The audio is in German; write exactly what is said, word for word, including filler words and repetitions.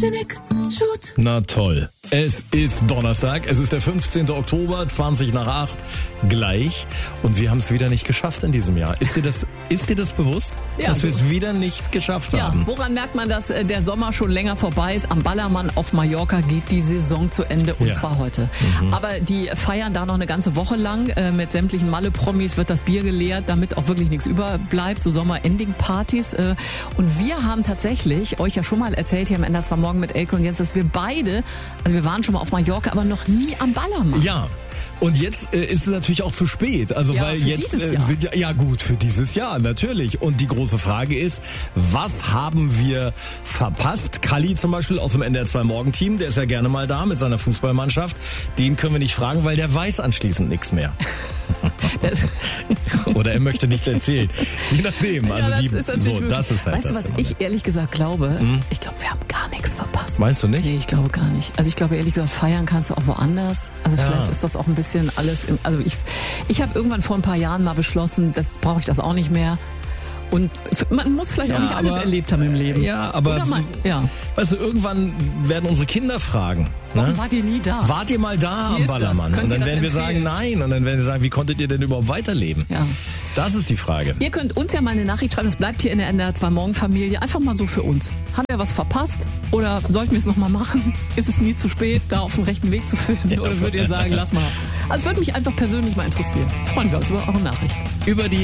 Photogenic Shoot. Na toll. Es ist Donnerstag, es ist der fünfzehnten Oktober, zwanzig nach acht, gleich. Und wir haben es wieder nicht geschafft in diesem Jahr. Ist dir das, ist dir das bewusst, Ja, dass wir es so. wieder nicht geschafft Ja, haben? woran merkt man, dass äh, der Sommer schon länger vorbei ist? Am Ballermann auf Mallorca geht die Saison zu Ende und Ja. zwar heute. Mhm. Aber die feiern da noch eine ganze Woche lang. Äh, mit sämtlichen Malle-Promis wird das Bier geleert, damit auch wirklich nichts überbleibt. So Sommer-Ending-Partys. Äh, und wir haben tatsächlich euch ja schon mal erzählt hier am Ende zwar morgen mit Elke und Jens, dass wir beide, also wir waren schon mal auf Mallorca, aber noch nie am Ballermann. Ja. Und jetzt äh, ist es natürlich auch zu spät. Also Ja, weil für jetzt dieses äh, Jahr. sind ja ja gut für dieses Jahr natürlich. Und die große Frage ist, was haben wir verpasst? Kalli zum Beispiel aus dem N D R zwei Morgenteam, der ist ja gerne mal da mit seiner Fußballmannschaft. Den können wir nicht fragen, weil der weiß anschließend nichts mehr. Das, Oder er möchte nichts erzählen. Je nachdem. Also ja, das die, ist natürlich so, wirklich- das ist halt Weißt du, das. was ich ehrlich gesagt glaube? Ich glaube, wir haben gar nichts verpasst. Meinst du nicht? Nee, ich glaube gar nicht. Also ich glaube ehrlich gesagt, feiern kannst du auch woanders. Also Ja. vielleicht ist das auch ein bisschen alles im, also ich, ich habe irgendwann vor ein paar Jahren mal beschlossen, das brauche ich das auch nicht mehr. Und man muss vielleicht Ja, auch nicht alles aber- erlebt haben im Leben. Ja, aber Oder man, ja. weißt du, irgendwann werden unsere Kinder fragen. Warum Ne? wart ihr nie da? Wart ihr mal da Wie am ist das? Ballermann? Könnt Und ihr dann das werden wir sagen, empfehlen? nein. Und dann werden wir sagen, wie konntet ihr denn überhaupt weiterleben? Ja. Das ist die Frage. Ihr könnt uns ja mal eine Nachricht schreiben, es bleibt hier in der N D R zwei Morgenfamilie, einfach mal so für uns. Haben wir was verpasst oder sollten wir es nochmal machen? Ist es nie zu spät, da auf den rechten Weg zu finden? Oder würdet ihr sagen, lass mal? Also es würde mich einfach persönlich mal interessieren. Freuen wir uns über eure Nachricht. Über die